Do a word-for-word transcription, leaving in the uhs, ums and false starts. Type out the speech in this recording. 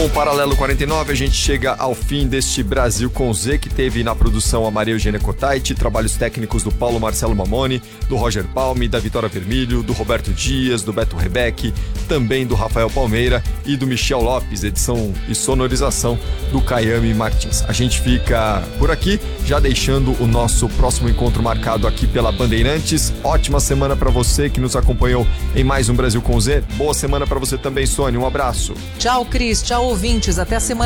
Com o Paralelo quarenta e nove, a gente chega ao fim deste Brasil com Z, que teve na produção a Maria Eugênia Cotaiti, trabalhos técnicos do Paulo Marcelo Mamoni, do Roger Palme, da Vitória Vermilho, do Roberto Dias, do Beto Rebeck, também do Rafael Palmeira e do Michel Lopes, edição e sonorização do Caiame Martins. A gente fica por aqui, já deixando o nosso próximo encontro marcado aqui pela Bandeirantes. Ótima semana para você que nos acompanhou em mais um Brasil com Z. Boa semana para você também, Sônia. Um abraço. Tchau, Cris. Tchau, ouvintes. Até a semana